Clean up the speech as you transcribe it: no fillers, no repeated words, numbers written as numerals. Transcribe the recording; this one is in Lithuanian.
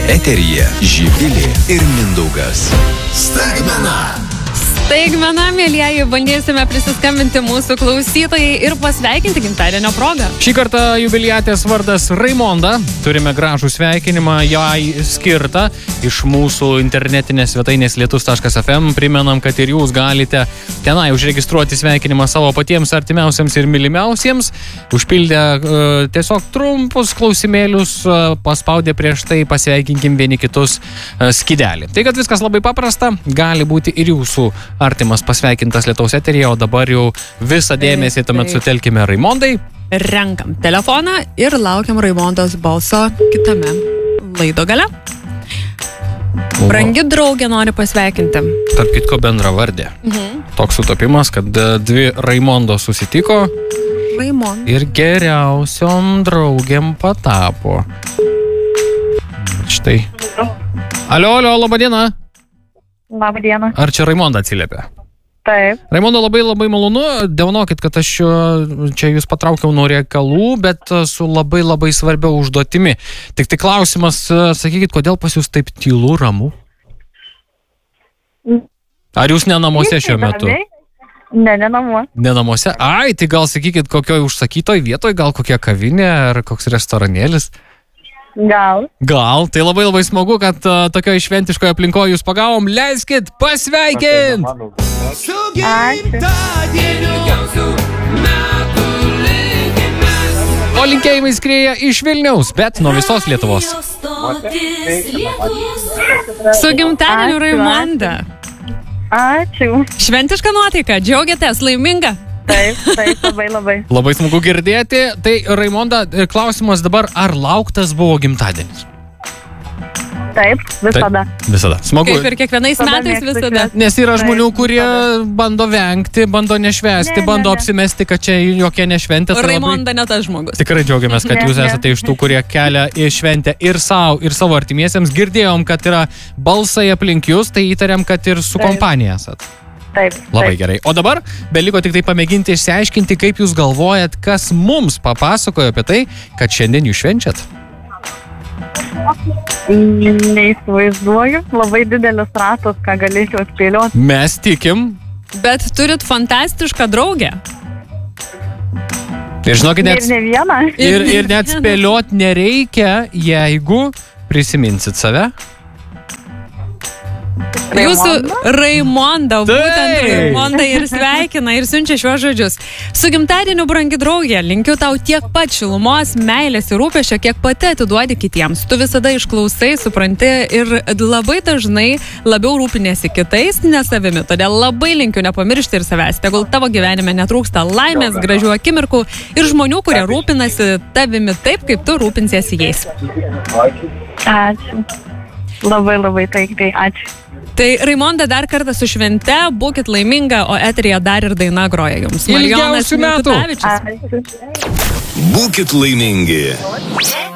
Eteryje Živilė ir Mindaugas. Staigmena. Staigmena, mėlyjeji, bandysime prisiskambinti mūsų klausytojai ir pasveikinti gimtadienio progą. Šį kartą jubiliatės vardas Raimonda. Turime gražų sveikinimą jai skirtą iš mūsų internetinės svetainės lietus.fm. Primenam, kad ir jūs galite tenai užregistruoti sveikinimą savo patiems artimiausiams ir mylimiausiems. Užpildę tiesiog trumpus klausimėlius, paspaudę prieš tai pasveikinkim vieni kitus skidelį. Tai, kad viskas labai paprasta, gali būti ir jūsų artimas pasveikintas Lietaus eteryje, o dabar jau visą dėmesį tuomet sutelkime Raimondai. Renkam telefoną ir laukiam Raimondos balso kitame laido gale. Brangi draugė nori pasveikinti. Tarp kitko bendra vardė. Toks sutapimas, kad dvi Raimondos susitiko ir geriausiom draugėm patapo. Štai. Alio, laba diena. Labą dieną. Ar čia Raimonda atsiliepia? Taip. Raimonda, labai malonu. Dėvanokit, kad aš čia jūs patraukiau nuo reikalų, bet su labai svarbia užduotimi. Tik tai klausimas, sakykit, kodėl pas jūs taip tylu, ramu? Ar jūs ne namuose šiuo metu? Ne namuose. Ne namuose? Ai, tai gal sakykit, kokioj užsakytoj vietoj, gal kokia kavinė ar koks restoranėlis? Gal. Tai labai smagu, kad tokioje šventiškoje aplinkoje jūs pagavom. Leiskit pasveikint! O linkėjimai skrieja iš Vilniaus, bet nuo visos Lietuvos. Su gimtadieniu, Raimonda. Ačiū. Šventiška nuotaika, džiaugiatės, laiminga? Taip, labai. Labai smagu girdėti. Tai, Raimonda, klausimas dabar, ar lauktas buvo gimtadienis? Taip, visada. Visada. Smagu. Kaip ir kiekvienais metais visada. Nes yra žmonių, kurie bando vengti, bando nešvęsti, bando apsimesti, kad čia jokia nešventė. Raimonda ne tas žmogus. Tikrai džiaugiamės, kad jūs esate iš tų, kurie kelia į šventę ir savo, ir savo artimiesiems. Girdėjom, kad yra balsai aplink jūs, tai įtariam, kad ir su kompanija esat. Taip. Labai gerai. O dabar beliko tik tai pamėginti išsiaiškinti, kaip jūs galvojat, kas mums papasakojo apie tai, kad šiandien jūs švenčiat. Neįsivaizduoju. Labai didelis ratas, ką galėčiau atspėlioti. Mes tikim. Bet turit fantastišką draugę. Ir žinokit, Ir ne vieną. ir net spėliot nereikia, jeigu prisiminsit save. Jūsų Raimonda, būtent Raimonda ir sveikina ir siunčia šiuos žodžius. Su gimtadieniu, brangi draugė, linkiu tau tiek pat šilumos, meilės ir rūpesčio, kiek pati atiduodi kitiems. Tu visada išklausai, supranti ir labai dažnai labiau rūpinėsi kitais, ne savimi. Todėl labai linkiu nepamiršti ir savęs. Tegul tavo gyvenime netrūksta laimės, gražių akimirkų ir žmonių, kurie rūpinasi tavimi taip, kaip tu rūpinsiesi jais. Ačiū. Labai taikliai, ačiū. Tai Raimonda, dar kartą su švente, būkit laiminga, o eteryje dar ir daina groja jums. Ilgiausių metų! Ačiū. Būkit laimingi.